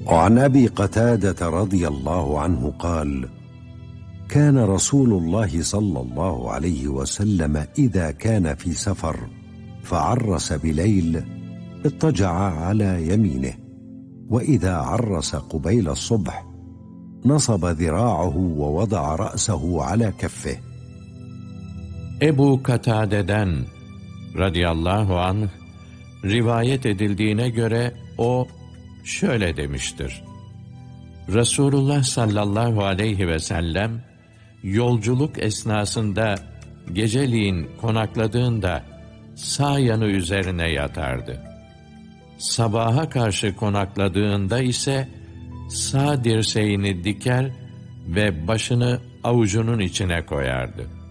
وعن أبي قتادة رضي الله عنه قال: كان رسول الله صلى الله عليه وسلم إذا كان في سفر فعرس بليل اضطجع على يمينه، وإذا عرس قبيل الصبح نصب ذراعه ووضع رأسه على كفه. Ebu Katade'den radıyallahu anh rivayet edildiğine göre o şöyle demiştir: Resulullah sallallahu aleyhi ve sellem yolculuk esnasında geceliğin konakladığında sağ yanı üzerine yatardı. Sabaha karşı konakladığında ise sağ dirseğini diker ve başını avucunun içine koyardı.